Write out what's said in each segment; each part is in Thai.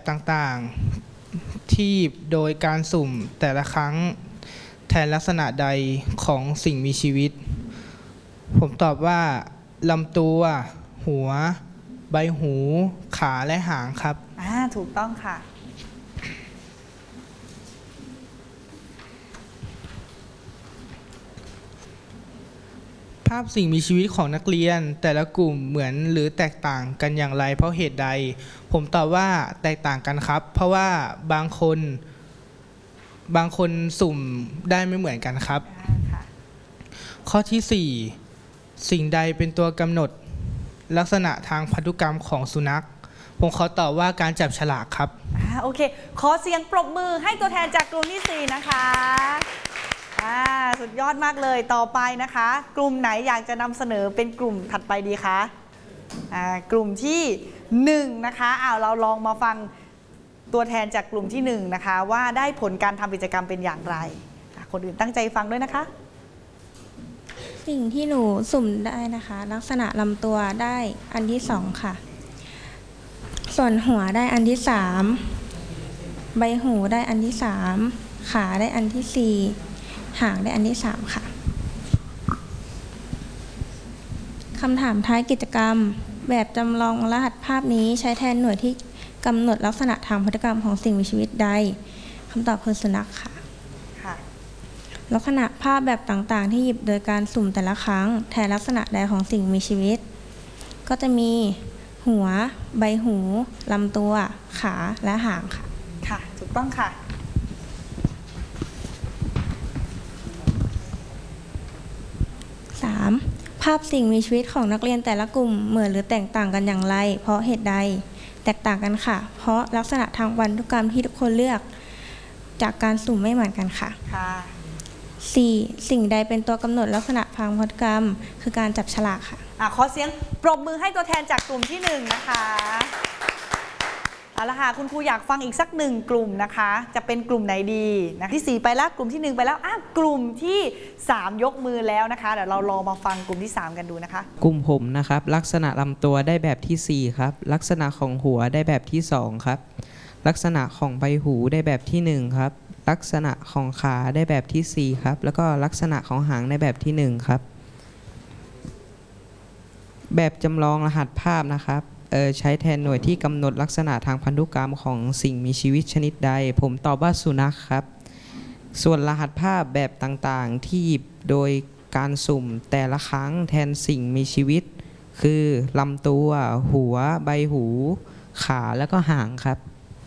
ต่างๆที่โดยการสุ่มแต่ละครั้งแทนลักษณะใดของสิ่งมีชีวิตผมตอบว่าลำตัวหัวใบหูขาและหางครับถูกต้องค่ะภาพสิ่งมีชีวิตของนักเรียนแต่ละกลุ่มเหมือนหรือแตกต่างกันอย่างไรเพราะเหตุใดผมตอบว่าแตกต่างกันครับเพราะว่าบางคนสุ่มได้ไม่เหมือนกันครับข้อที่4สิ่งใดเป็นตัวกำหนดลักษณะทางพันธุกรรมของสุนัขผมขอตอบว่าการจับฉลากครับโอเคขอเสียงปรบมือให้ตัวแทนจากกลุ่มที่4นะคะสุดยอดมากเลยต่อไปนะคะกลุ่มไหนอยากจะนำเสนอเป็นกลุ่มถัดไปดีคะกลุ่มที่1นะคะเราลองมาฟังตัวแทนจากกลุ่มที่1นะคะว่าได้ผลการทำกิจกรรมเป็นอย่างไรคนอื่นตั้งใจฟังด้วยนะคะสิ่งที่หนูสุ่มได้นะคะลักษณะลำตัวได้อันที่2ค่ะส่วนหัวได้อันที่3ใบหูได้อันที่3ขาได้อันที่4หางได้อันที่3ค่ะคำถามท้ายกิจกรรมแบบจำลองรหัสภาพนี้ใช้แทนหน่วยที่กำหนดลักษณะทางพฤติกรรมของสิ่งมีชีวิตใดคำตอบคือสุนัขค่ะลักษณะภาพแบบต่างๆที่หยิบโดยการสุ่มแต่ละครั้งแทนลักษณะใดของสิ่งมีชีวิตก็จะมีหัวใบหูลำตัวขาและหางค่ะค่ะถูกต้องค่ะ 3. ภาพสิ่งมีชีวิตของนักเรียนแต่ละกลุ่มเหมือนหรือแตกต่างกันอย่างไรเพราะเหตุใดแตกต่างกันค่ะเพราะลักษณะทางพันธุกรรมที่ทุกคนเลือกจากการสุ่มไม่เหมือนกันค่ะ4. สิ่งใดเป็นตัวกำหนดลักษณะทางพันธุกรรมคือการจับฉลากค่ะขอเสียงปรบมือให้ตัวแทนจากกลุ่มที่1นะคะเอาละค่ะคุณครูอยากฟังอีกสัก1กลุ่มนะคะจะเป็นกลุ่มไหนดีนะที่4ไปแล้วกลุ่มที่1ไปแล้วกลุ่มที่3ยกมือแล้วนะคะเดี๋ยวเราลองมาฟังกลุ่มที่3กันดูนะคะกลุ่มผมนะครับลักษณะลำตัวได้แบบที่4ครับลักษณะของหัวได้แบบที่2ครับลักษณะของใบหูได้แบบที่1ครับลักษณะของขาได้แบบที่4ครับแล้วก็ลักษณะของหางได้แบบที่1ครับแบบจำลองรหัสภาพนะครับใช้แทนหน่วยที่กำหนดลักษณะทางพันธุกรรมของสิ่งมีชีวิตชนิดใดผมตอบว่าสุนัขครับส่วนรหัสภาพแบบต่างๆที่หยิบโดยการสุ่มแต่ละครั้งแทนสิ่งมีชีวิตคือลำตัวหัวใบหูขาแล้วก็หางครับ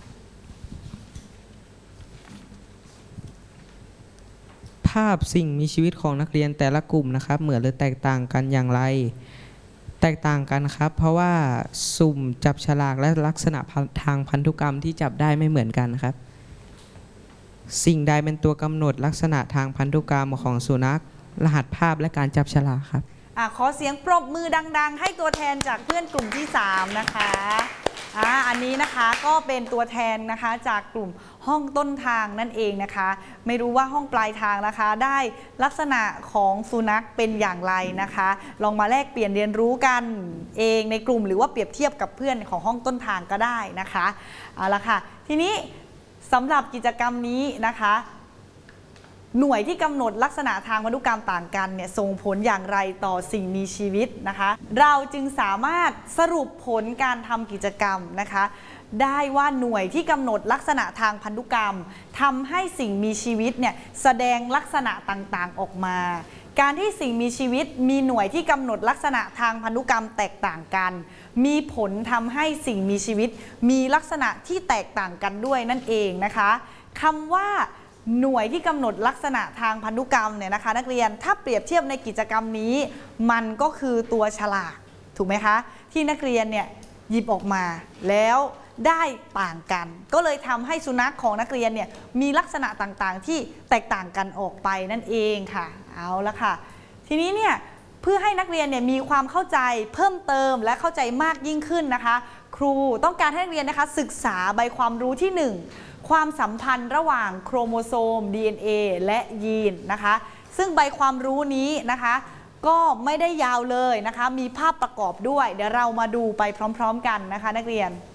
ภาพสิ่งมีชีวิตของนักเรียนแต่ละกลุ่มนะครับเหมือนหรือแตกต่างกันอย่างไรแตกต่างกันครับเพราะว่าสุ่มจับฉลากและลักษณะทางพันธุกรรมที่จับได้ไม่เหมือนกันครับสิ่งใดเป็นตัวกำหนดลักษณะทางพันธุกรรมของสุนัขรหัสภาพและการจับฉลากครับขอเสียงปรบมือดังๆให้ตัวแทนจากเพื่อนกลุ่มที่3นะคะอันนี้นะคะก็เป็นตัวแทนนะคะจากกลุ่มห้องต้นทางนั่นเองนะคะไม่รู้ว่าห้องปลายทางนะคะได้ลักษณะของสุนัขเป็นอย่างไรนะคะลองมาแลกเปลี่ยนเรียนรู้กันเองในกลุ่มหรือว่าเปรียบเทียบกับเพื่อนของห้องต้นทางก็ได้นะคะเอาละค่ะทีนี้สำหรับกิจกรรมนี้นะคะหน่วยที่กำหนดลักษณะทางพันธุกรรมต่างกันเนี่ยส่งผลอย่างไรต่อสิ่งมีชีวิตนะคะเราจึงสามารถสรุปผลการทำกิจกรรมนะคะได้ว่าหน่วยที่กำหนดลักษณะทางพันธุกรรมทำให้สิ่งมีชีวิตเนี่ยแสดงลักษณะต่างๆออกมาการที่สิ่งมีชีวิตมีหน่วยที่กำหนดลักษณะทางพันธุกรรมแตกต่างกันมีผลทำให้สิ่งมีชีวิตมีลักษณะที่แตกต่างกันด้วยนั่นเองนะคะคำว่าหน่วยที่กำหนดลักษณะทางพันธุกรรมเนี่ยนะคะนักเรียนถ้าเปรียบเทียบในกิจกรรมนี้มันก็คือตัวฉลากถูกไหมคะที่นักเรียนเนี่ยหยิบออกมาแล้วได้ต่างกันก็เลยทำให้สุนัขของนักเรียนเนี่ยมีลักษณะต่างๆที่แตกต่างกันออกไปนั่นเองค่ะเอาละค่ะทีนี้เนี่ยเพื่อให้นักเรียนเนี่ยมีความเข้าใจเพิ่มเติมและเข้าใจมากยิ่งขึ้นนะคะครูต้องการให้นักเรียนนะคะศึกษาใบความรู้ที่1ความสัมพันธ์ระหว่างโครโมโซม DNA และยีนนะคะซึ่งใบความรู้นี้นะคะก็ไม่ได้ยาวเลยนะคะมีภาพประกอบด้วยเดี๋ยวเรามาดูไปพร้อมๆกันนะคะนักเรียน